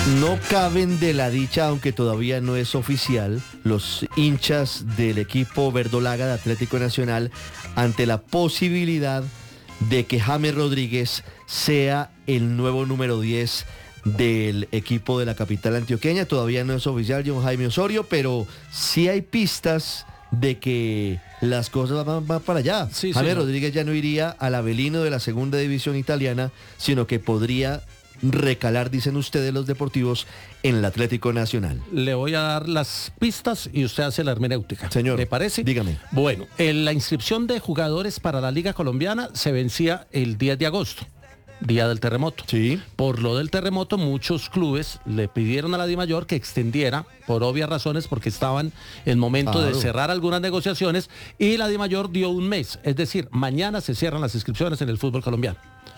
No caben de la dicha, aunque todavía no es oficial, los hinchas del equipo verdolaga de Atlético Nacional ante la posibilidad de que James Rodríguez sea el nuevo número 10 del equipo de la capital antioqueña. Todavía no es oficial, John Jaime Osorio, pero sí hay pistas de que las cosas van para allá. Sí, James señor. Rodríguez ya no iría al Avelino de la segunda división italiana, sino que podría recalar, dicen ustedes los deportivos, en el Atlético Nacional. Le voy a dar las pistas y usted hace la hermenéutica. Señor, ¿le parece? dígame. Bueno, la inscripción de jugadores para la Liga Colombiana se vencía el 10 de agosto, día del terremoto. Sí. Por lo del terremoto, muchos clubes le pidieron a la DIMAYOR que extendiera, por obvias razones, porque estaban en momento de Claro. cerrar algunas negociaciones, y la DIMAYOR dio un mes. Es decir, mañana se cierran las inscripciones en el fútbol colombiano.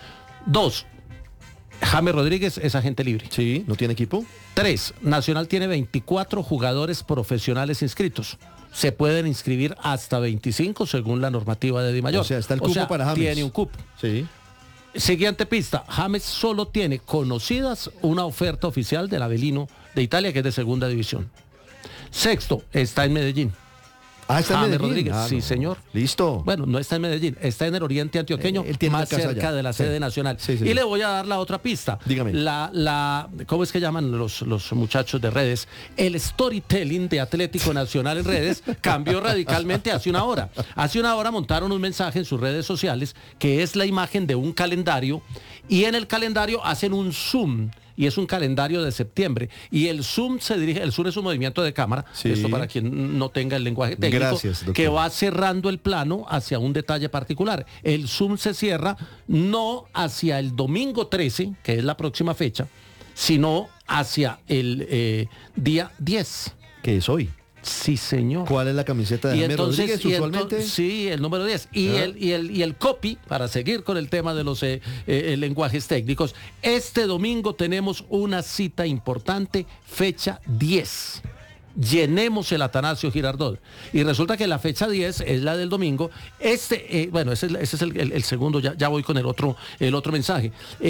2. James Rodríguez es agente libre. Sí, ¿no tiene equipo? 3. Nacional tiene 24 jugadores profesionales inscritos. Se pueden inscribir hasta 25 según la normativa de DIMAYOR. O sea, está el cupo para James. Tiene un cupo. Sí. Siguiente pista. James solo tiene conocidas una oferta oficial del Avelino de Italia, que es de segunda división. 6. Está en Medellín. Ah, está en James Medellín. Rodríguez, Ah, sí, no. señor. Listo. Bueno, no está en Medellín, está en el oriente antioqueño, Él tiene más una casa cerca allá. de la Sí. sede nacional. Sí, sí, y sí. le voy a dar la otra pista. Dígame. ¿Cómo es que llaman los muchachos de redes? El storytelling de Atlético Nacional en redes cambió radicalmente hace una hora. Hace una hora montaron un mensaje en sus redes sociales que es la imagen de un calendario, y en el calendario hacen un zoom. Y es un calendario de septiembre. Y el zoom el zoom es un movimiento de cámara, Sí. esto para quien no tenga el lenguaje técnico, Gracias, doctor. que va cerrando el plano hacia un detalle particular. El zoom se cierra no hacia el domingo 13, que es la próxima fecha, sino hacia el día 10. ¿Qué es hoy? Sí, señor. ¿Cuál es la camiseta de James Rodríguez usualmente? Sí, el número 10. Y, Ah. el copy, para seguir con el tema de los lenguajes técnicos, este domingo tenemos una cita importante, fecha 10. Llenemos el Atanasio Girardot. Y resulta que la fecha 10 es la del domingo. Ese es el segundo, ya voy con el otro mensaje.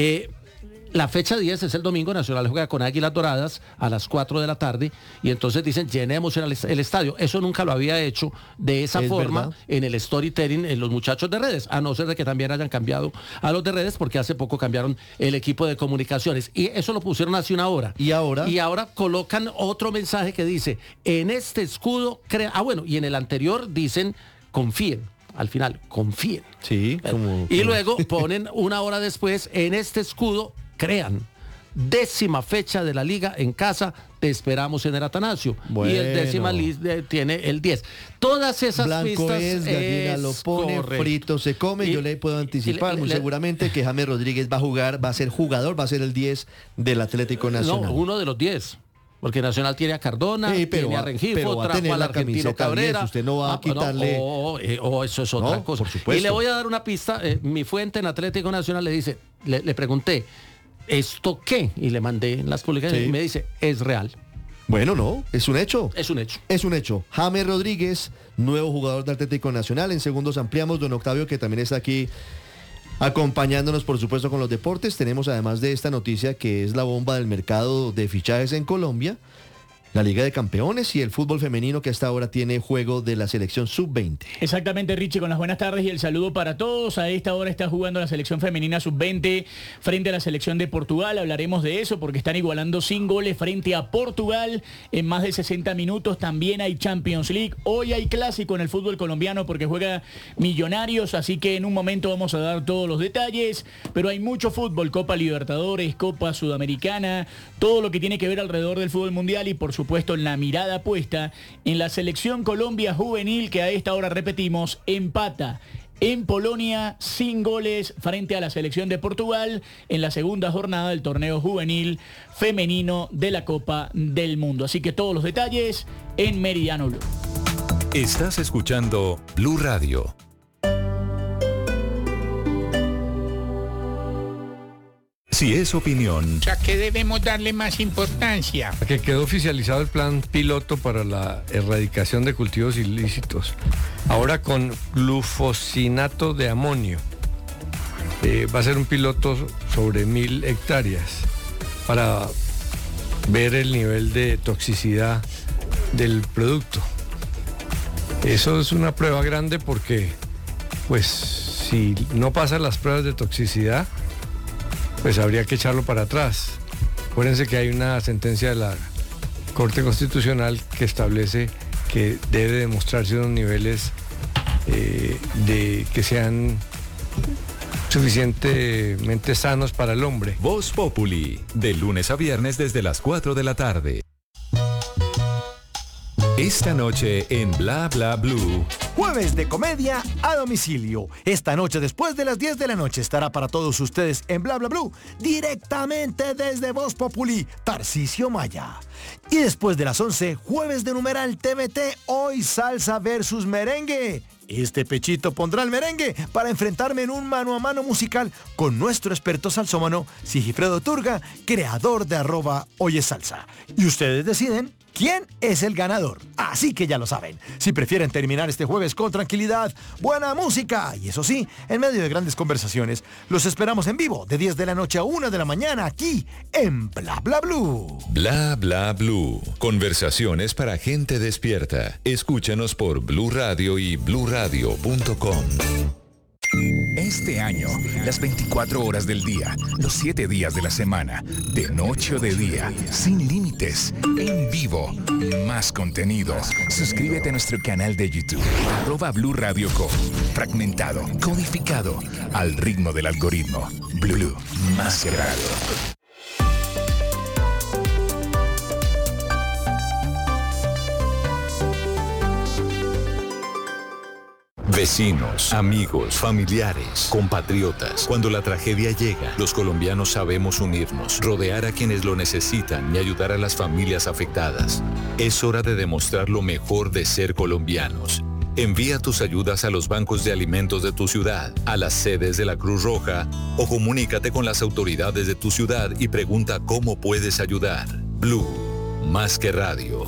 La fecha 10 es el domingo. Nacional juega con Águilas Doradas a las 4 de la tarde, y entonces dicen llenemos el estadio. Eso nunca lo había hecho de esa Es forma verdad. en el storytelling en los muchachos de redes, a no ser de que también hayan cambiado a los de redes, porque hace poco cambiaron el equipo de comunicaciones, y eso lo pusieron hace una hora. ¿Y ahora? Y ahora colocan otro mensaje que dice, en este escudo y en el anterior dicen confíen. Al final, confíen. Sí, Y luego ponen una hora después, en este escudo crean. 10ª fecha de la liga en casa, te esperamos en el Atanasio. Bueno. Y el 10ª tiene el 10. Todas esas blanco pistas es, gallina lo pone, correcto. frito se come. Y- Yo le puedo anticipar y le- muy le- seguramente que James Rodríguez va a jugar, va a ser jugador, va a ser el 10 del Atlético Nacional. No, uno de los 10. Porque Nacional tiene a Cardona, Sí, pero tiene a va- Rengifo, pero va a trajo tener al la argentino camiseta Cabrera. 10, usted no va a quitarle- Eso es otra No, cosa. por supuesto. Y le voy a dar una pista. Mi fuente en Atlético Nacional le dice, le pregunté, ¿esto qué? Y le mandé las publicaciones, Sí. y me dice, es real. Bueno, no, es un hecho. Es un hecho. Es un hecho. James Rodríguez, nuevo jugador de Atlético Nacional. En segundos ampliamos, don Octavio, que también está aquí acompañándonos, por supuesto, con los deportes. Tenemos además de esta noticia que es la bomba del mercado de fichajes en Colombia, la Liga de Campeones y el fútbol femenino, que hasta ahora tiene juego de la selección sub-20. Exactamente, Richie, con las buenas tardes y el saludo para todos. A esta hora está jugando la selección femenina sub-20 frente a la selección de Portugal. Hablaremos de eso porque están igualando sin goles frente a Portugal en más de 60 minutos. También hay Champions League. Hoy hay clásico en el fútbol colombiano porque juega Millonarios, así que en un momento vamos a dar todos los detalles. Pero hay mucho fútbol, Copa Libertadores, Copa Sudamericana, todo lo que tiene que ver alrededor del fútbol mundial, y por supuesto la mirada puesta en la selección Colombia juvenil, que a esta hora, repetimos, empata en Polonia sin goles frente a la selección de Portugal en la segunda jornada del torneo juvenil femenino de la Copa del Mundo. Así que todos los detalles en Meridiano Blue. Estás escuchando Blue Radio. Si es opinión, O sea, que debemos darle más importancia. Que quedó oficializado el plan piloto para la erradicación de cultivos ilícitos. Ahora con glufosinato de amonio. Va a ser un piloto sobre 1000 hectáreas para ver el nivel de toxicidad del producto. Eso es una prueba grande porque, pues, si no pasan las pruebas de toxicidad, pues habría que echarlo para atrás. Acuérdense que hay una sentencia de la Corte Constitucional que establece que debe demostrarse unos niveles de que sean suficientemente sanos para el hombre. Voz Populi, de lunes a viernes desde las 4 de la tarde. Esta noche en Bla Bla Blue. Jueves de comedia a domicilio. Esta noche después de las 10 de la noche estará para todos ustedes en Bla Bla Blue, directamente desde Voz Populi, Tarcisio Maya. Y después de las 11, jueves de numeral TVT, hoy salsa versus merengue. Este pechito pondrá el merengue para enfrentarme en un mano a mano musical con nuestro experto salsómano Sigifredo Turga, creador de @oyesalsa. Y ustedes deciden quién es el ganador. Así que ya lo saben. Si prefieren terminar este jueves con tranquilidad, buena música y eso sí, en medio de grandes conversaciones, los esperamos en vivo de 10 de la noche a 1 de la mañana aquí en Bla Bla Blue. Bla Bla Blue. Conversaciones para gente despierta. Escúchanos por Blue Radio y bluradio.com. Este año, las 24 horas del día, los 7 días de la semana, de noche o de día, sin límites, en vivo, más contenido. Suscríbete a nuestro canal de YouTube, @Blue Radio Co. Fragmentado, codificado, al ritmo del algoritmo. Blue, más que radio. Vecinos, amigos, familiares, compatriotas. Cuando la tragedia llega, los colombianos sabemos unirnos, rodear a quienes lo necesitan y ayudar a las familias afectadas. Es hora de demostrar lo mejor de ser colombianos. Envía tus ayudas a los bancos de alimentos de tu ciudad, a las sedes de la Cruz Roja o comunícate con las autoridades de tu ciudad y pregunta cómo puedes ayudar. Blue, más que radio.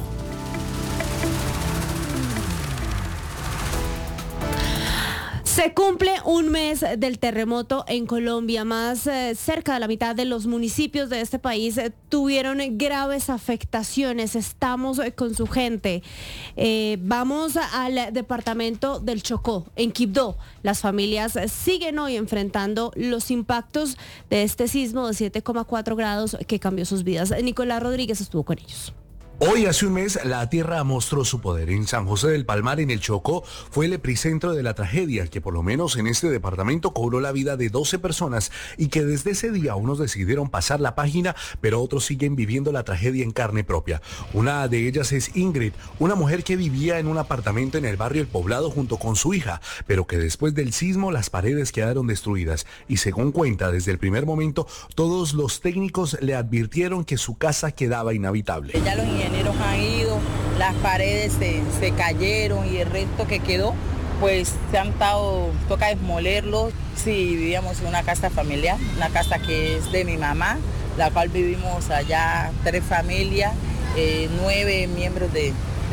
Se cumple un mes del terremoto en Colombia. Más cerca de la mitad de los municipios de este país tuvieron graves afectaciones. Estamos con su gente. Vamos al departamento del Chocó, en Quibdó. Las familias siguen hoy enfrentando los impactos de este sismo de 7,4 grados que cambió sus vidas. Nicolás Rodríguez estuvo con ellos. Hoy hace un mes la tierra mostró su poder. En San José del Palmar, en el Chocó, fue el epicentro de la tragedia que por lo menos en este departamento cobró la vida de 12 personas y que desde ese día unos decidieron pasar la página, pero otros siguen viviendo la tragedia en carne propia. Una de ellas es Ingrid, una mujer que vivía en un apartamento en el barrio El Poblado junto con su hija, pero que después del sismo las paredes quedaron destruidas y según cuenta desde el primer momento, todos los técnicos le advirtieron que su casa quedaba inhabitable. Ya los ingenieros han ido, las paredes se cayeron y el resto que quedó, pues toca desmolerlo. Sí, vivíamos en una casa familiar, una casa que es de mi mamá, la cual vivimos allá 3 familias, 9 miembros de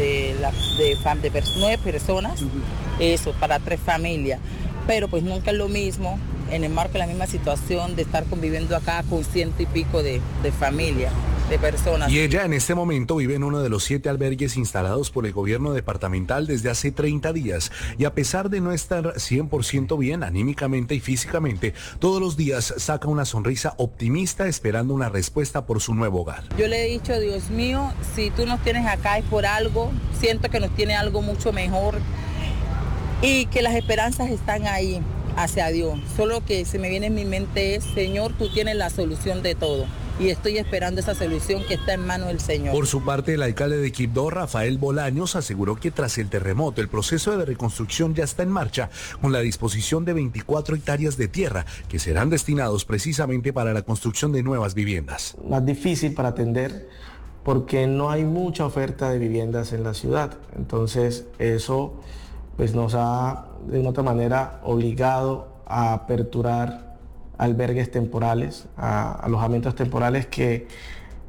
9 personas, eso, para 3 familias. Pero pues nunca es lo mismo, en el marco de la misma situación de estar conviviendo acá con 100 y pico de familias, de personas. Y ella en este momento vive en uno de los 7 albergues instalados por el gobierno departamental desde hace 30 días. Y a pesar de no estar 100% bien anímicamente y físicamente, todos los días saca una sonrisa optimista esperando una respuesta por su nuevo hogar. Yo le he dicho, Dios mío, si tú nos tienes acá es por algo, siento que nos tiene algo mucho mejor y que las esperanzas están ahí hacia Dios. Solo que se me viene en mi mente es, Señor, tú tienes la solución de todo. Y estoy esperando esa solución que está en manos del Señor. Por su parte, el alcalde de Quibdó, Rafael Bolaños, aseguró que tras el terremoto, el proceso de reconstrucción ya está en marcha, con la disposición de 24 hectáreas de tierra que serán destinados precisamente para la construcción de nuevas viviendas. Más difícil para atender porque no hay mucha oferta de viviendas en la ciudad. Entonces, eso pues nos ha de una otra manera obligado a aperturar albergues temporales, a alojamientos temporales que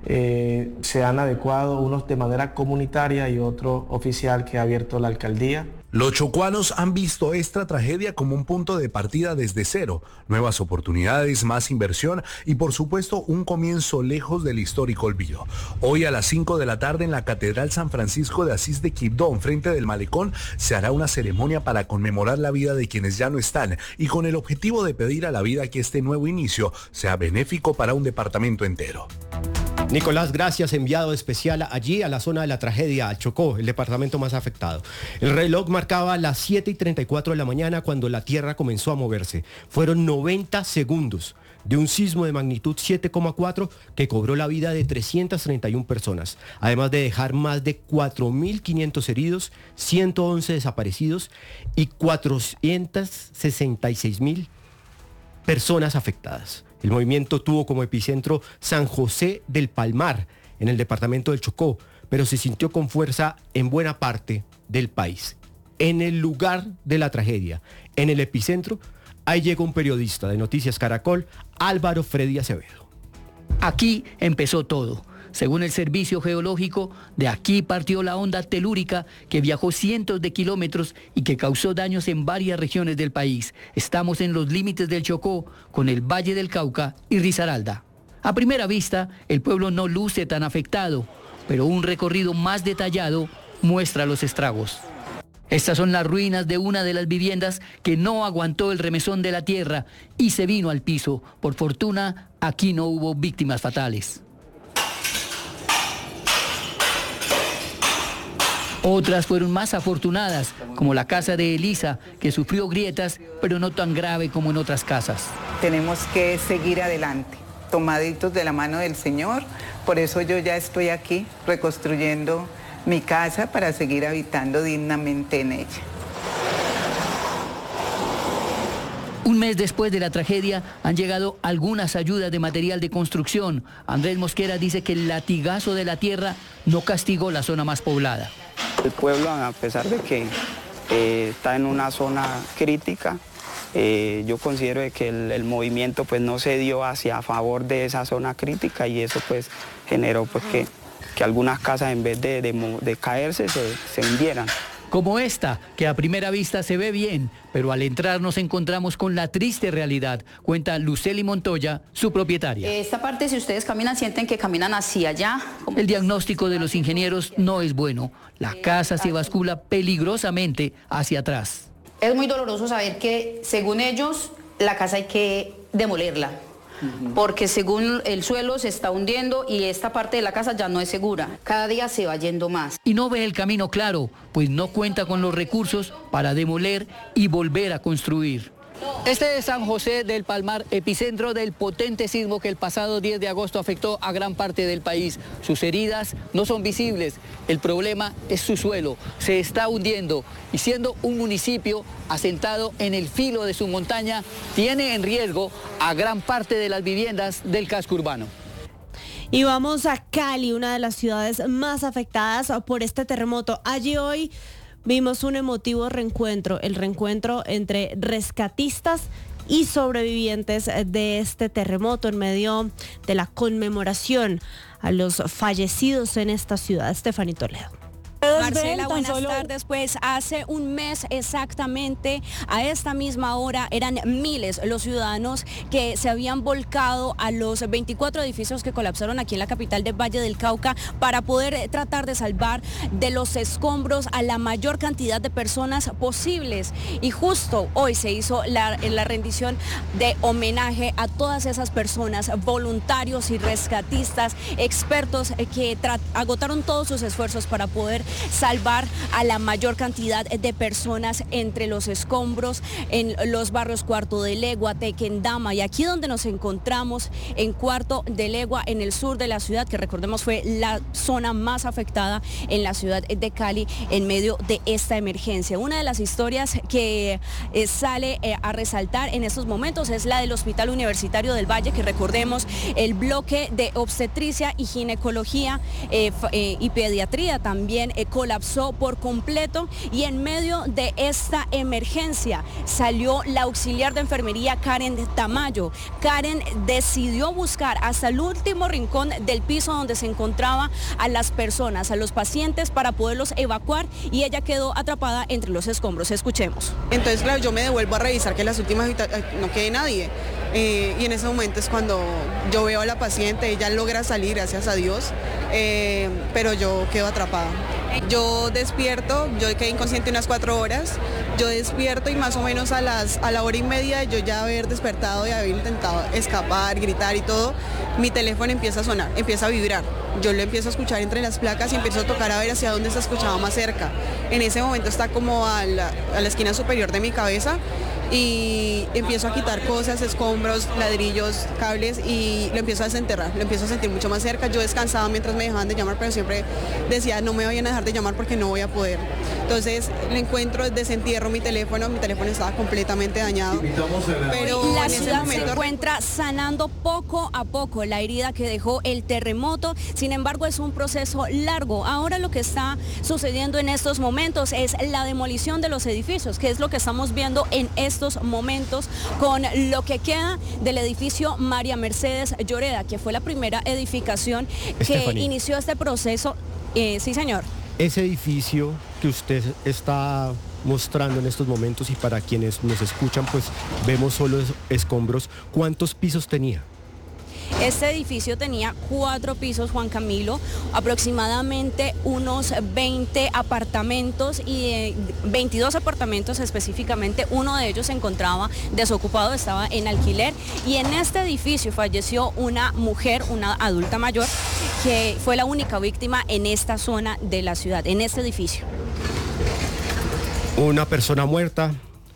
se han adecuado, unos de manera comunitaria y otro oficial que ha abierto la alcaldía. Los chocuanos han visto esta tragedia como un punto de partida desde cero, nuevas oportunidades, más inversión y por supuesto un comienzo lejos del histórico olvido. Hoy a las 5 de la tarde en la Catedral San Francisco de Asís de Quibdó, frente del malecón, se hará una ceremonia para conmemorar la vida de quienes ya no están y con el objetivo de pedir a la vida que este nuevo inicio sea benéfico para un departamento entero. Nicolás, gracias, enviado especial allí a la zona de la tragedia, al Chocó, el departamento más afectado. El reloj marcaba las 7:34 de la mañana cuando la tierra comenzó a moverse. Fueron 90 segundos de un sismo de magnitud 7,4 que cobró la vida de 331 personas, además de dejar más de 4.500 heridos, 111 desaparecidos y 466.000 personas afectadas. El movimiento tuvo como epicentro San José del Palmar, en el departamento del Chocó, pero se sintió con fuerza en buena parte del país. En el lugar de la tragedia, en el epicentro, ahí llegó un periodista de Noticias Caracol, Álvaro Freddy Acevedo. Aquí empezó todo. Según el Servicio Geológico, de aquí partió la onda telúrica que viajó cientos de kilómetros y que causó daños en varias regiones del país. Estamos en los límites del Chocó con el Valle del Cauca y Risaralda. A primera vista, el pueblo no luce tan afectado, pero un recorrido más detallado muestra los estragos. Estas son las ruinas de una de las viviendas que no aguantó el remesón de la tierra y se vino al piso. Por fortuna, aquí no hubo víctimas fatales. Otras fueron más afortunadas, como la casa de Elisa, que sufrió grietas, pero no tan grave como en otras casas. Tenemos que seguir adelante, tomaditos de la mano del Señor. Por eso yo ya estoy aquí reconstruyendo mi casa para seguir habitando dignamente en ella. Un mes después de la tragedia han llegado algunas ayudas de material de construcción. Andrés Mosquera dice que el latigazo de la tierra no castigó la zona más poblada. El pueblo, a pesar de que está en una zona crítica, yo considero que el movimiento pues no se dio hacia favor de esa zona crítica y eso pues generó pues que algunas casas en vez de caerse se hundieran. Como esta, que a primera vista se ve bien, pero al entrar nos encontramos con la triste realidad, cuenta Lucely Montoya, su propietaria. Esta parte, si ustedes caminan, sienten que caminan hacia allá. El diagnóstico de los ingenieros no es bueno. La casa se bascula peligrosamente hacia atrás. Es muy doloroso saber que, según ellos, la casa hay que demolerla. Porque según el suelo se está hundiendo y esta parte de la casa ya no es segura. Cada día se va yendo más. Y no ve el camino claro, pues no cuenta con los recursos para demoler y volver a construir. Este es San José del Palmar, epicentro del potente sismo que el pasado 10 de agosto afectó a gran parte del país. Sus heridas no son visibles, el problema es su suelo, se está hundiendo y siendo un municipio asentado en el filo de su montaña, tiene en riesgo a gran parte de las viviendas del casco urbano. Y vamos a Cali, una de las ciudades más afectadas por este terremoto. Allí hoy vimos un emotivo reencuentro, el reencuentro entre rescatistas y sobrevivientes de este terremoto en medio de la conmemoración a los fallecidos en esta ciudad. Estefanía Toledo. Marcela, buenas tardes. Pues hace un mes exactamente, a esta misma hora, eran miles los ciudadanos que se habían volcado a los 24 edificios que colapsaron aquí en la capital del Valle del Cauca para poder tratar de salvar de los escombros a la mayor cantidad de personas posibles. Y justo hoy se hizo la rendición de homenaje a todas esas personas, voluntarios y rescatistas, expertos que agotaron todos sus esfuerzos para poder salvar a la mayor cantidad de personas entre los escombros en los barrios Cuarto de Legua, Tequendama y aquí donde nos encontramos en Cuarto de Legua, en el sur de la ciudad, que recordemos fue la zona más afectada en la ciudad de Cali en medio de esta emergencia. Una de las historias que sale a resaltar en estos momentos es la del Hospital Universitario del Valle, que recordemos el bloque de obstetricia y ginecología y pediatría también colapsó por completo y en medio de esta emergencia salió la auxiliar de enfermería Karen Tamayo. Karen decidió buscar hasta el último rincón del piso donde se encontraba a las personas, a los pacientes, para poderlos evacuar, y ella quedó atrapada entre los escombros. Escuchemos. Entonces, claro, yo me devuelvo a revisar que en las últimas no quede nadie. Y en ese momento es cuando yo veo a la paciente, ella logra salir, gracias a Dios, pero yo quedo atrapada. Yo despierto, yo quedé inconsciente unas 4 horas, yo despierto y más o menos a la hora y media de yo ya haber despertado y haber intentado escapar, gritar y todo, mi teléfono empieza a sonar, empieza a vibrar. Yo lo empiezo a escuchar entre las placas y empiezo a tocar a ver hacia dónde se escuchaba más cerca. En ese momento está como a la esquina superior de mi cabeza y empiezo a quitar cosas, escombros, ladrillos, cables y lo empiezo a desenterrar, lo empiezo a sentir mucho más cerca. Yo descansaba mientras me dejaban de llamar, pero siempre decía no me vayan a dejar de llamar porque no voy a poder. Entonces lo encuentro, desentierro mi teléfono estaba completamente dañado. Pero la ciudad se encuentra sanando poco a poco la herida que dejó el terremoto, sin embargo es un proceso largo. Ahora lo que está sucediendo en estos momentos es la demolición de los edificios, que es lo que estamos viendo en estos momentos con lo que queda del edificio María Mercedes Lloreda, que fue la primera edificación que inició este proceso. Sí, señor. Ese edificio que usted está mostrando en estos momentos, y para quienes nos escuchan, pues vemos solo escombros, ¿cuántos pisos tenía? Este edificio tenía 4 pisos, Juan Camilo, aproximadamente unos 20 apartamentos y 22 apartamentos específicamente. Uno de ellos se encontraba desocupado, estaba en alquiler, y en este edificio falleció una mujer, una adulta mayor, que fue la única víctima en esta zona de la ciudad, en este edificio. Una persona muerta,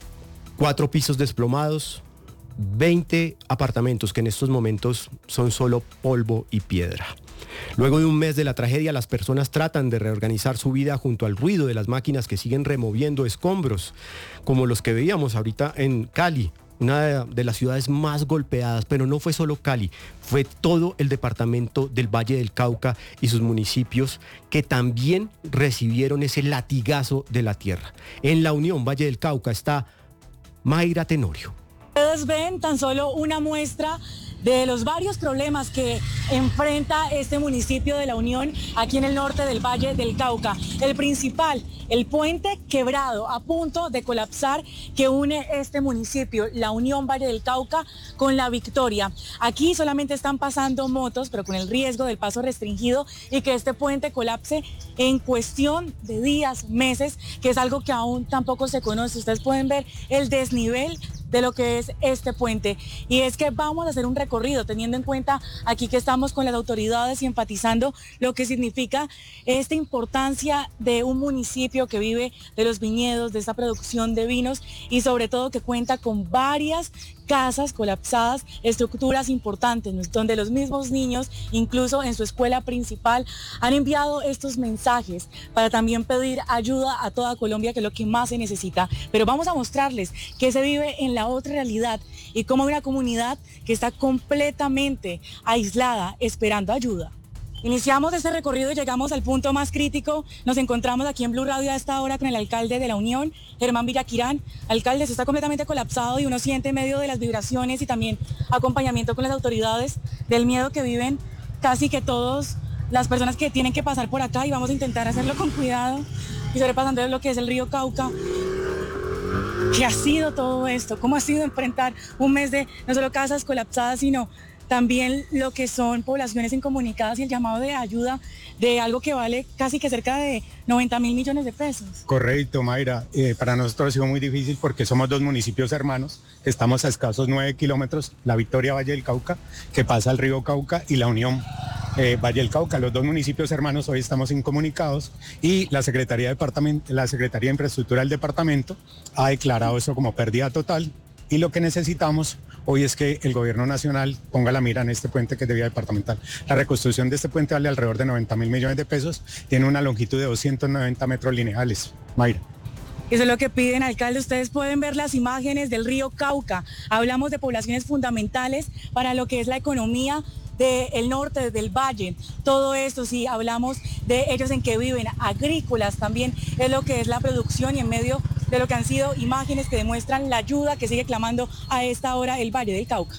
4 pisos desplomados, 20 apartamentos que en estos momentos son solo polvo y piedra. Luego de un mes de la tragedia, las personas tratan de reorganizar su vida junto al ruido de las máquinas que siguen removiendo escombros, como los que veíamos ahorita en Cali, una de las ciudades más golpeadas, pero no fue solo Cali, fue todo el departamento del Valle del Cauca y sus municipios que también recibieron ese latigazo de la tierra. En la Unión Valle del Cauca está Mayra Tenorio. Ustedes ven tan solo una muestra de los varios problemas que enfrenta este municipio de La Unión aquí en el norte del Valle del Cauca. El principal, el puente quebrado a punto de colapsar que une este municipio, La Unión Valle del Cauca, con La Victoria. Aquí solamente están pasando motos, pero con el riesgo del paso restringido y que este puente colapse en cuestión de días, meses, que es algo que aún tampoco se conoce. Ustedes pueden ver el desnivel de lo que es este puente, y es que vamos a hacer un recorrido teniendo en cuenta aquí que estamos con las autoridades y enfatizando lo que significa esta importancia de un municipio que vive de los viñedos, de esta producción de vinos y sobre todo que cuenta con varias casas colapsadas, estructuras importantes, donde los mismos niños, incluso en su escuela principal, han enviado estos mensajes para también pedir ayuda a toda Colombia, que es lo que más se necesita. Pero vamos a mostrarles que se vive en la otra realidad y cómo hay una comunidad que está completamente aislada, esperando ayuda. Iniciamos este recorrido y llegamos al punto más crítico. Nos encontramos aquí en Blue Radio a esta hora con el alcalde de La Unión, Germán Villaquirán. Alcalde, se está completamente colapsado y uno siente en medio de las vibraciones y también acompañamiento con las autoridades del miedo que viven casi que todas las personas que tienen que pasar por acá, y vamos a intentar hacerlo con cuidado y sobrepasando lo que es el río Cauca. ¿Qué ha sido todo esto? ¿Cómo ha sido enfrentar un mes de no solo casas colapsadas, sino también lo que son poblaciones incomunicadas y el llamado de ayuda de algo que vale casi que cerca de 90.000 millones de pesos? Correcto, Mayra. Para nosotros ha sido muy difícil porque somos 2 municipios hermanos. Estamos a escasos 9 kilómetros, La Victoria, Valle del Cauca, que pasa al río Cauca, y La Unión, Valle del Cauca. Los 2 municipios hermanos hoy estamos incomunicados y la Secretaría de Infraestructura del departamento ha declarado eso como pérdida total, y lo que necesitamos hoy es que el gobierno nacional ponga la mira en este puente que es de vía departamental. La reconstrucción de este puente vale alrededor de 90.000 millones de pesos, tiene una longitud de 290 metros lineales. Mayra. Eso es lo que piden, alcalde. Ustedes pueden ver las imágenes del río Cauca. Hablamos de poblaciones fundamentales para lo que es la economía del norte del valle. Todo esto, si hablamos de ellos en que viven, agrícolas también, es lo que es la producción y en medio de lo que han sido imágenes que demuestran la ayuda que sigue clamando a esta hora el Valle del Cauca.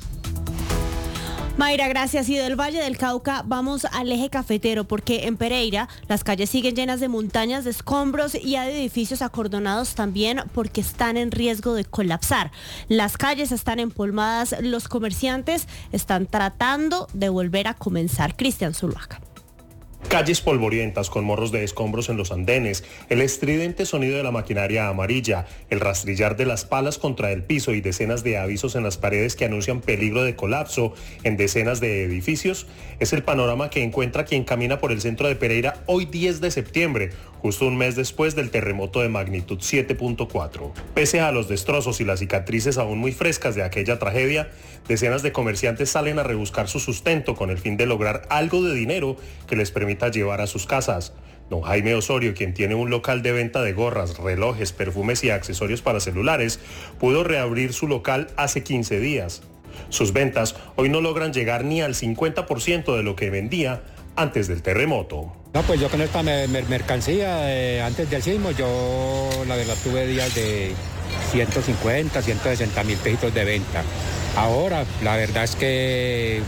Mayra, gracias. Y del Valle del Cauca vamos al eje cafetero, porque en Pereira las calles siguen llenas de montañas de escombros y hay edificios acordonados también porque están en riesgo de colapsar. Las calles están empolvadas, los comerciantes están tratando de volver a comenzar. Cristian Zuluaga. Calles polvorientas con morros de escombros en los andenes, el estridente sonido de la maquinaria amarilla, el rastrillar de las palas contra el piso y decenas de avisos en las paredes que anuncian peligro de colapso en decenas de edificios, es el panorama que encuentra quien camina por el centro de Pereira hoy 10 de septiembre, justo un mes después del terremoto de magnitud 7.4. Pese a los destrozos y las cicatrices aún muy frescas de aquella tragedia, decenas de comerciantes salen a rebuscar su sustento con el fin de lograr algo de dinero que les permita llevar a sus casas. Don Jaime Osorio, quien tiene un local de venta de gorras, relojes, perfumes y accesorios para celulares, pudo reabrir su local hace 15 días. Sus ventas hoy no logran llegar ni al 50% de lo que vendía antes del terremoto. No, pues yo con esta mercancía antes del sismo, yo la verdad tuve días de 150, 160 mil pesitos de venta. Ahora la verdad es que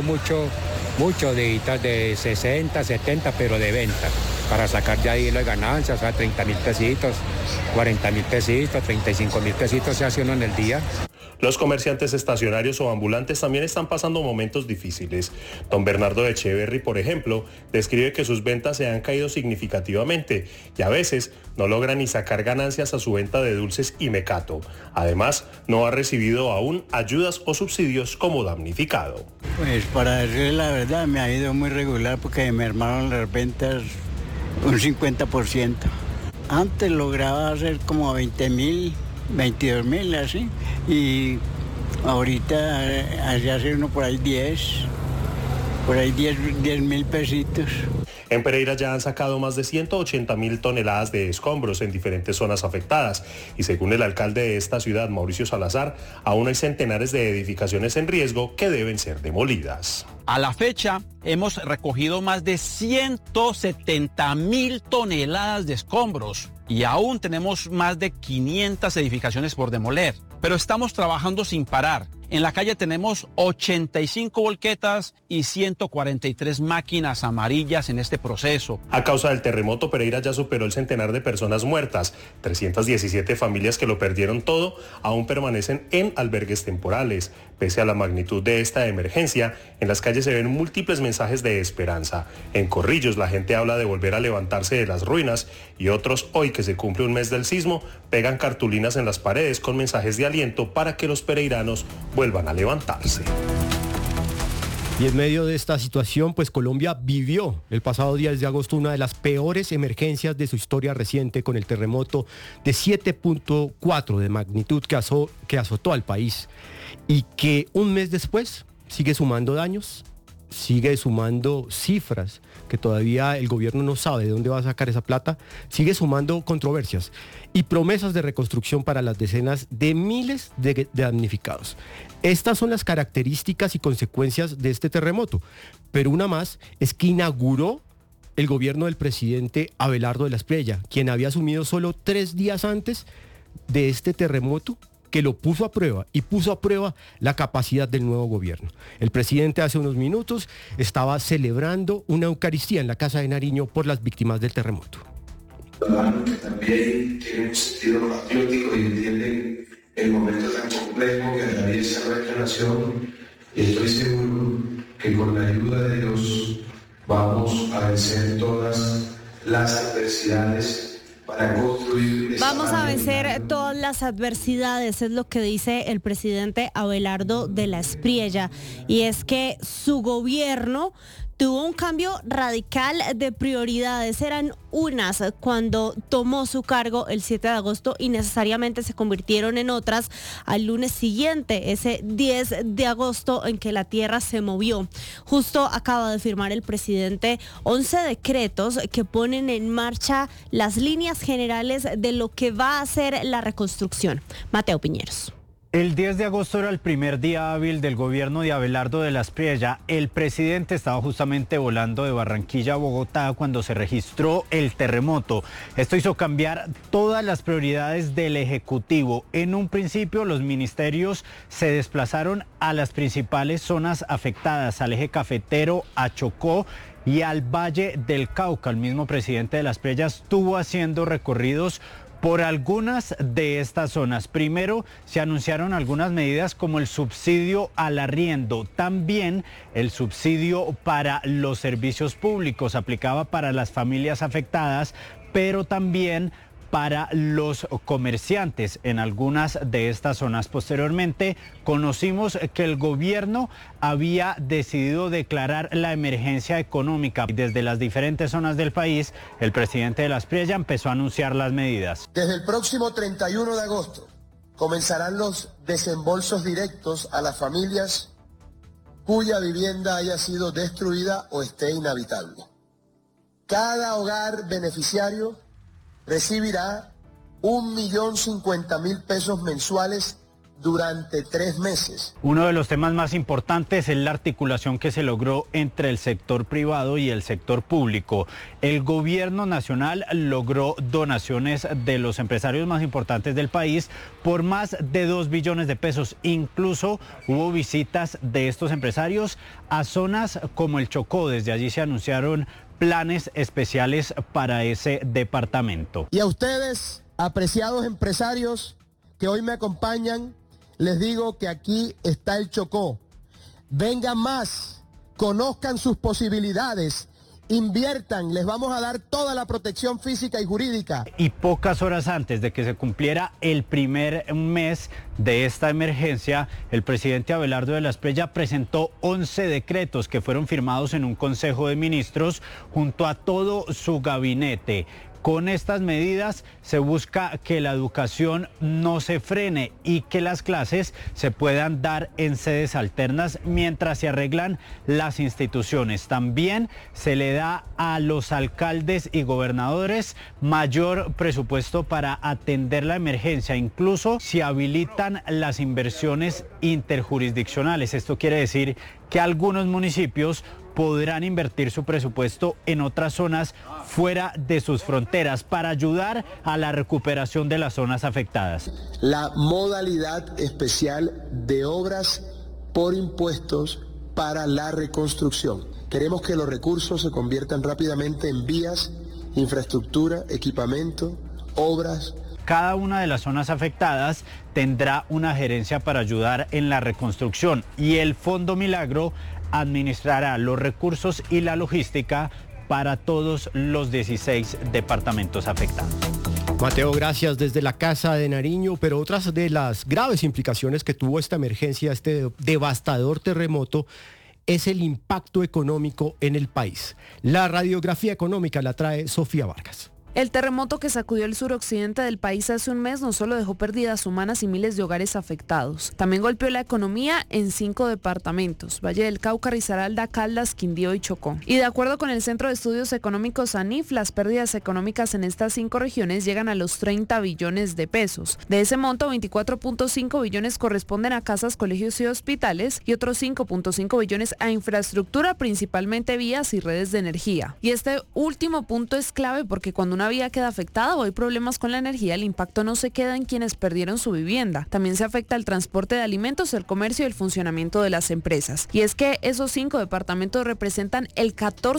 mucho días de 60, 70, pero de venta, para sacar de ahí las ganancias, a 30 mil pesitos, 40 mil pesitos, 35 mil pesitos se hace uno en el día. Los comerciantes estacionarios o ambulantes también están pasando momentos difíciles. Don Bernardo Echeverry, por ejemplo, describe que sus ventas se han caído significativamente y a veces no logra ni sacar ganancias a su venta de dulces y mecato. Además, no ha recibido aún ayudas o subsidios como damnificado. Pues para decirle la verdad, me ha ido muy regular porque me armaron las ventas un 50%. Antes lograba hacer como 20 mil, 22 mil así, y ahorita hace uno por ahí 10 mil pesitos. En Pereira ya han sacado más de 180.000 toneladas de escombros en diferentes zonas afectadas y según el alcalde de esta ciudad, Mauricio Salazar, aún hay centenares de edificaciones en riesgo que deben ser demolidas. A la fecha hemos recogido más de 170.000 toneladas de escombros y aún tenemos más de 500 edificaciones por demoler. Pero estamos trabajando sin parar. En la calle tenemos 85 volquetas y 143 máquinas amarillas en este proceso. A causa del terremoto, Pereira ya superó el centenar de personas muertas. 317 familias que lo perdieron todo aún permanecen en albergues temporales. Pese a la magnitud de esta emergencia, en las calles se ven múltiples mensajes de esperanza. En Corrillos la gente habla de volver a levantarse de las ruinas y otros, hoy que se cumple un mes del sismo, pegan cartulinas en las paredes con mensajes de aliento para que los pereiranos vuelvan a levantarse. Y en medio de esta situación, pues Colombia vivió el pasado 10 de agosto una de las peores emergencias de su historia reciente con el terremoto de 7.4 de magnitud que azotó al país y que un mes después sigue sumando daños, sigue sumando cifras que todavía el gobierno no sabe de dónde va a sacar esa plata, sigue sumando controversias y promesas de reconstrucción para las decenas de miles de damnificados. Estas son las características y consecuencias de este terremoto, pero una más es que inauguró el gobierno del presidente Abelardo de la Espriella, quien había asumido solo 3 días antes de este terremoto, que lo puso a prueba y puso a prueba la capacidad del nuevo gobierno. El presidente hace unos minutos estaba celebrando una Eucaristía en la Casa de Nariño por las víctimas del terremoto. Que también tienen un sentido patriótico y entienden el momento tan complejo que atraviesa nuestra nación, y estoy seguro que con la ayuda de Dios vamos a vencer todas las adversidades. Vamos a vencer todas las adversidades, es lo que dice el presidente Abelardo de la Espriella, y es que su gobierno tuvo un cambio radical de prioridades. Eran unas cuando tomó su cargo el 7 de agosto y necesariamente se convirtieron en otras al lunes siguiente, ese 10 de agosto en que la tierra se movió. Justo acaba de firmar el presidente 11 decretos que ponen en marcha las líneas generales de lo que va a ser la reconstrucción. Mateo Piñeros. El 10 de agosto era el primer día hábil del gobierno de Abelardo de la Espriella. El presidente estaba justamente volando de Barranquilla a Bogotá cuando se registró el terremoto. Esto hizo cambiar todas las prioridades del Ejecutivo. En un principio, los ministerios se desplazaron a las principales zonas afectadas, al eje cafetero, a Chocó y al Valle del Cauca. El mismo presidente de la Espriella estuvo haciendo recorridos por algunas de estas zonas. Primero, se anunciaron algunas medidas como el subsidio al arriendo. También el subsidio para los servicios públicos aplicaba para las familias afectadas, pero también para los comerciantes en algunas de estas zonas. Posteriormente, conocimos que el gobierno había decidido declarar la emergencia económica. Desde las diferentes zonas del país, el presidente de la Espriella empezó a anunciar las medidas. Desde el próximo 31 de agosto comenzarán los desembolsos directos a las familias cuya vivienda haya sido destruida o esté inhabitable. Cada hogar beneficiario recibirá 1.050.000 pesos mensuales durante 3 meses. Uno de los temas más importantes es la articulación que se logró entre el sector privado y el sector público. El gobierno nacional logró donaciones de los empresarios más importantes del país por más de 2 billones de pesos. Incluso hubo visitas de estos empresarios a zonas como el Chocó. Desde allí se anunciaron planes especiales para ese departamento. Y a ustedes, apreciados empresarios que hoy me acompañan, les digo que aquí está el Chocó. Vengan más, conozcan sus posibilidades, inviertan, les vamos a dar toda la protección física y jurídica. Y pocas horas antes de que se cumpliera el primer mes de esta emergencia, el presidente Abelardo de la Espriella presentó 11 decretos que fueron firmados en un Consejo de Ministros junto a todo su gabinete. Con estas medidas se busca que la educación no se frene y que las clases se puedan dar en sedes alternas mientras se arreglan las instituciones. También se le da a los alcaldes y gobernadores mayor presupuesto para atender la emergencia. Incluso se habilitan las inversiones interjurisdiccionales. Esto quiere decir que algunos municipios podrán invertir su presupuesto en otras zonas fuera de sus fronteras para ayudar a la recuperación de las zonas afectadas. La modalidad especial de obras por impuestos para la reconstrucción. Queremos que los recursos se conviertan rápidamente en vías, infraestructura, equipamiento, obras. Cada una de las zonas afectadas tendrá una gerencia para ayudar en la reconstrucción y el Fondo Milagro administrará los recursos y la logística para todos los 16 departamentos afectados. Mateo, gracias desde la Casa de Nariño, pero otras de las graves implicaciones que tuvo esta emergencia, este devastador terremoto, es el impacto económico en el país. La radiografía económica la trae Sofía Vargas. El terremoto que sacudió el suroccidente del país hace un mes no solo dejó pérdidas humanas y miles de hogares afectados, también golpeó la economía en 5 departamentos: Valle del Cauca, Risaralda, Caldas, Quindío y Chocó. Y de acuerdo con el Centro de Estudios Económicos ANIF, las pérdidas económicas en estas 5 regiones llegan a los 30 billones de pesos. De ese monto, 24.5 billones corresponden a casas, colegios y hospitales y otros 5.5 billones a infraestructura, principalmente vías y redes de energía. Y este último punto es clave porque cuando una vía queda afectada o hay problemas con la energía, el impacto no se queda en quienes perdieron su vivienda. También se afecta el transporte de alimentos, el comercio y el funcionamiento de las empresas. Y es que esos 5 departamentos representan el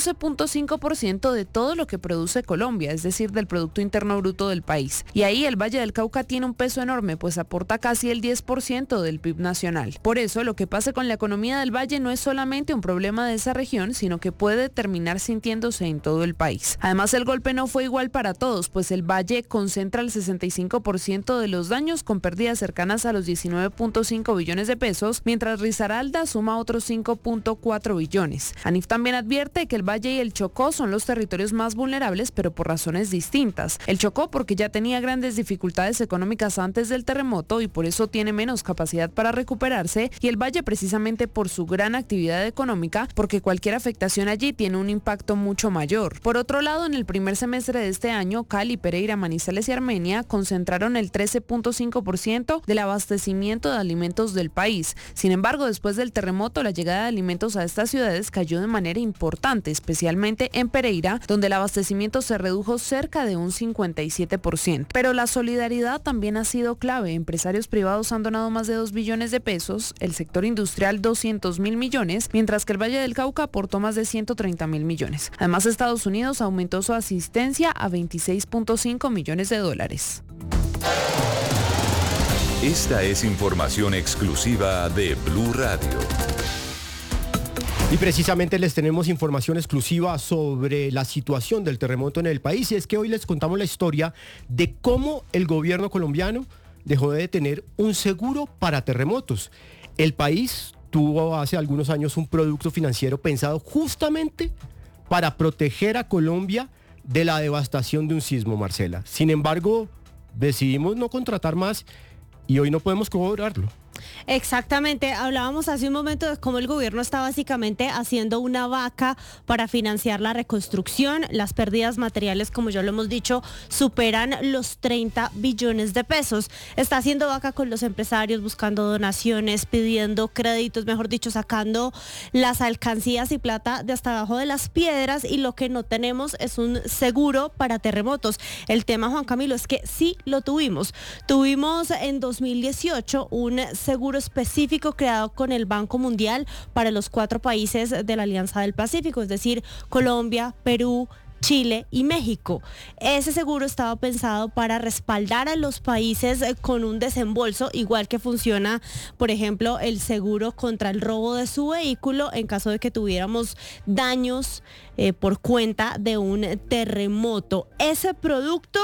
14.5% de todo lo que produce Colombia, es decir, del Producto Interno Bruto del país. Y ahí el Valle del Cauca tiene un peso enorme, pues aporta casi el 10% del PIB nacional. Por eso, lo que pase con la economía del Valle no es solamente un problema de esa región, sino que puede terminar sintiéndose en todo el país. Además, el golpe no fue igual para todos, pues el Valle concentra el 65% de los daños, con pérdidas cercanas a los 19.5 billones de pesos, mientras Risaralda suma otros 5.4 billones. ANIF también advierte que el Valle y el Chocó son los territorios más vulnerables, pero por razones distintas. El Chocó porque ya tenía grandes dificultades económicas antes del terremoto y por eso tiene menos capacidad para recuperarse, y el Valle precisamente por su gran actividad económica, porque cualquier afectación allí tiene un impacto mucho mayor. Por otro lado, en el primer semestre de este este año, Cali, Pereira, Manizales y Armenia concentraron el 13.5% del abastecimiento de alimentos del país. Sin embargo, después del terremoto, la llegada de alimentos a estas ciudades cayó de manera importante, especialmente en Pereira, donde el abastecimiento se redujo cerca de un 57%. Pero la solidaridad también ha sido clave. Empresarios privados han donado más de 2 billones de pesos, el sector industrial 200.000 millones, mientras que el Valle del Cauca aportó más de 130.000 millones. Además, Estados Unidos aumentó su asistencia a 26.5 millones de dólares. Esta es información exclusiva de Blue Radio. Y precisamente les tenemos información exclusiva sobre la situación del terremoto en el país, y es que hoy les contamos la historia de cómo el gobierno colombiano dejó de tener un seguro para terremotos. El país tuvo hace algunos años un producto financiero pensado justamente para proteger a Colombia de la devastación de un sismo, Marcela. Sin embargo, decidimos no contratar más y hoy no podemos cobrarlo. Exactamente, hablábamos hace un momento de cómo el gobierno está básicamente haciendo una vaca para financiar la reconstrucción. Las pérdidas materiales, como ya lo hemos dicho, superan los 30 billones de pesos. Está haciendo vaca con los empresarios, buscando donaciones, pidiendo créditos, mejor dicho, sacando las alcancías y plata de hasta abajo de las piedras, y lo que no tenemos es un seguro para terremotos. El tema, Juan Camilo, es que sí lo tuvimos. Tuvimos en 2018 un seguro específico creado con el Banco Mundial para los 4 países de la Alianza del Pacífico, es decir, Colombia, Perú, Chile y México. Ese seguro estaba pensado para respaldar a los países con un desembolso, igual que funciona, por ejemplo, el seguro contra el robo de su vehículo en caso de que tuviéramos daños por cuenta de un terremoto. Ese producto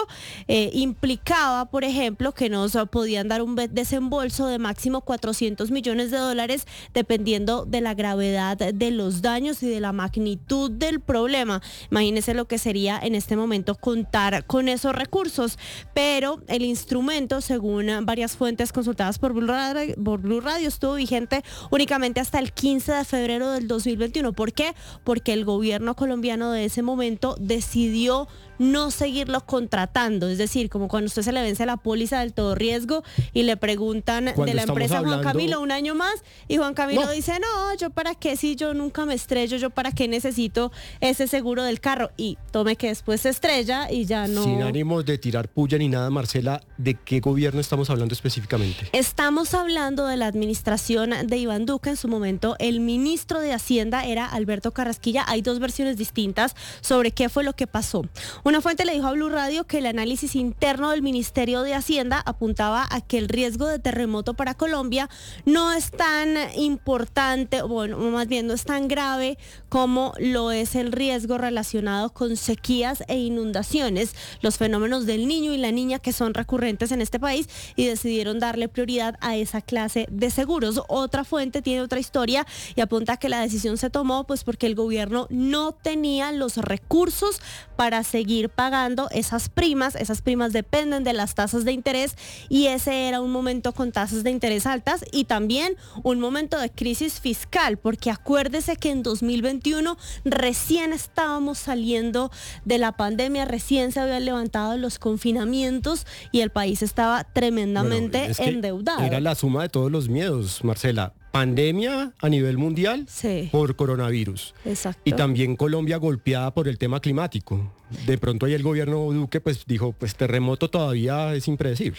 implicaba, por ejemplo, que nos podían dar un desembolso de máximo 400 millones de dólares dependiendo de la gravedad de los daños y de la magnitud del problema. Imagínense lo que sería en este momento contar con esos recursos, pero el instrumento, según varias fuentes consultadas por Blue Radio, estuvo vigente únicamente hasta el 15 de febrero del 2021. ¿Por qué? Porque el gobierno colombiano de ese momento decidió no seguirlo contratando, es decir, como cuando usted se le vence la póliza del todo riesgo y le preguntan de la empresa Juan Camilo un año más, y Juan Camilo dice, no, yo para qué, si yo nunca me estrello, yo para qué necesito ese seguro del carro, y tome que después se estrella y ya no. Sin ánimos de tirar puya ni nada, Marcela, ¿de qué gobierno estamos hablando específicamente? Estamos hablando de la administración de Iván Duque. En su momento el ministro de Hacienda era Alberto Carrasquilla. Hay 2 versiones distintas sobre qué fue lo que pasó. Una fuente le dijo a Blue Radio que el análisis interno del Ministerio de Hacienda apuntaba a que el riesgo de terremoto para Colombia no es tan importante, bueno, más bien no es tan grave como lo es el riesgo relacionado con sequías e inundaciones, los fenómenos del Niño y la Niña que son recurrentes en este país, y decidieron darle prioridad a esa clase de seguros. Otra fuente tiene otra historia y apunta a que la decisión se tomó pues porque el gobierno no tenía los recursos para seguir pagando esas primas dependen de las tasas de interés, y ese era un momento con tasas de interés altas y también un momento de crisis fiscal, porque acuérdese que en 2021 recién estábamos saliendo de la pandemia, recién se habían levantado los confinamientos y el país estaba tremendamente endeudado. Era la suma de todos los miedos, Marcela. Pandemia a nivel mundial por coronavirus. Exacto. Y también Colombia golpeada por el tema climático. De pronto ahí el gobierno Duque pues dijo, pues terremoto todavía es impredecible.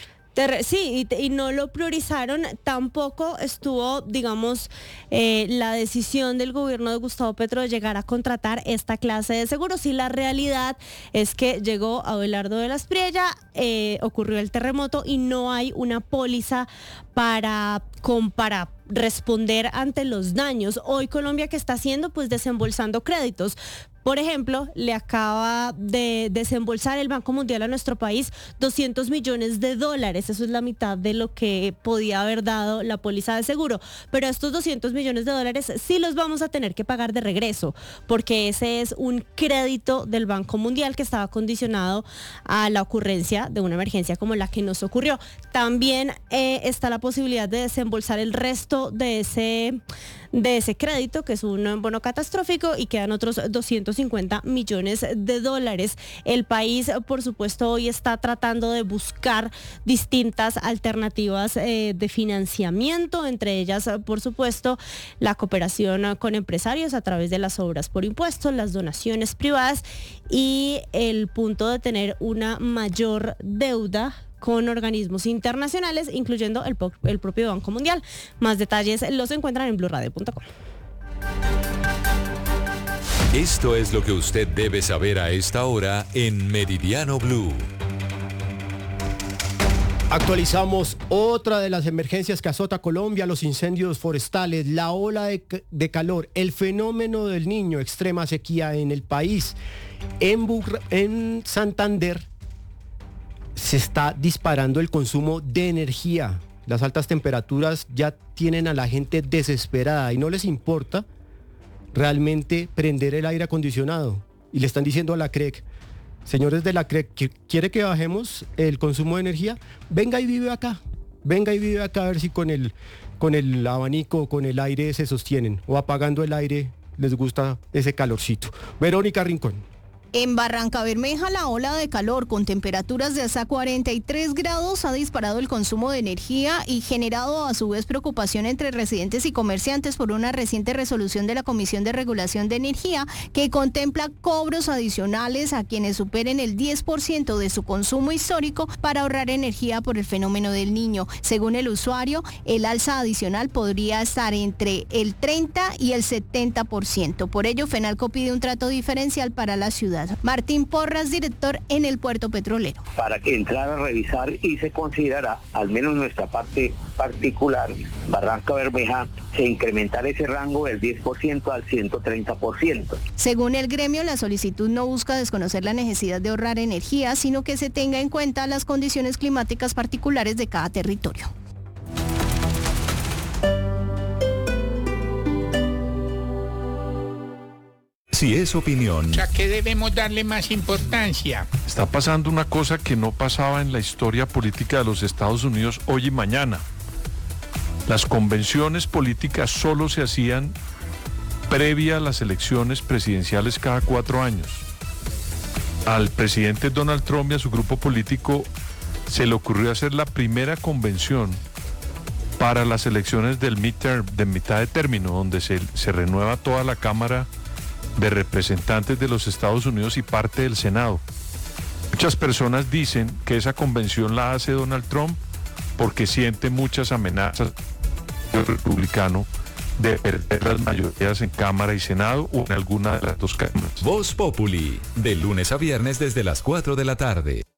Sí, y no lo priorizaron. Tampoco estuvo, digamos, la decisión del gobierno de Gustavo Petro de llegar a contratar esta clase de seguros. Y la realidad es que llegó Abelardo de la Espriella, ocurrió el terremoto y no hay una póliza para responder ante los daños. Hoy Colombia, ¿qué está haciendo? Pues desembolsando créditos. Por ejemplo, le acaba de desembolsar el Banco Mundial a nuestro país 200 millones de dólares. Eso es la mitad de lo que podía haber dado la póliza de seguro. Pero estos 200 millones de dólares sí los vamos a tener que pagar de regreso, porque ese es un crédito del Banco Mundial que estaba condicionado a la ocurrencia de una emergencia como la que nos ocurrió. También está la posibilidad de desembolsar el resto de ese crédito, que es un bono catastrófico, y quedan otros 200 $150 millones. El país, por supuesto, hoy está tratando de buscar distintas alternativas de financiamiento, entre ellas, por supuesto, la cooperación con empresarios a través de las obras por impuestos, las donaciones privadas y el punto de tener una mayor deuda con organismos internacionales, incluyendo el propio Banco Mundial. Más detalles los encuentran en blurradio.com. Esto es lo que usted debe saber a esta hora en Meridiano Blue. Actualizamos otra de las emergencias que azota Colombia: los incendios forestales, la ola de calor, el fenómeno del Niño, extrema sequía en el país. En Santander se está disparando el consumo de energía. Las altas temperaturas ya tienen a la gente desesperada y no les importa realmente prender el aire acondicionado. Y le están diciendo a la CREC: señores de la CREC, ¿quiere que bajemos el consumo de energía? Venga y vive acá a ver si con el abanico, con el aire se sostienen, o apagando el aire les gusta ese calorcito. Verónica Rincón. En Barrancabermeja, la ola de calor con temperaturas de hasta 43 grados ha disparado el consumo de energía y generado a su vez preocupación entre residentes y comerciantes por una reciente resolución de la Comisión de Regulación de Energía que contempla cobros adicionales a quienes superen el 10% de su consumo histórico para ahorrar energía por el fenómeno del Niño. Según el usuario, el alza adicional podría estar entre el 30 y el 70%. Por ello, Fenalco pide un trato diferencial para la ciudad. Martín Porras, director en el puerto petrolero. Para que entrar a revisar y se considerará, al menos nuestra parte particular, Barrancabermeja, se incrementará ese rango del 10% al 130%. Según el gremio, la solicitud no busca desconocer la necesidad de ahorrar energía, sino que se tenga en cuenta las condiciones climáticas particulares de cada territorio. Si es opinión. ¿A qué debemos darle más importancia? Está pasando una cosa que no pasaba en la historia política de los Estados Unidos hoy y mañana. Las convenciones políticas solo se hacían previa a las elecciones presidenciales cada 4 años. Al presidente Donald Trump y a su grupo político se le ocurrió hacer la primera convención para las elecciones del midterm, de mitad de término, donde se renueva toda la Cámara de Representantes de los Estados Unidos y parte del Senado. Muchas personas dicen que esa convención la hace Donald Trump porque siente muchas amenazas del republicano de perder las mayorías en Cámara y Senado o en alguna de las dos cámaras. Voz Populi, de lunes a viernes desde las 4 de la tarde.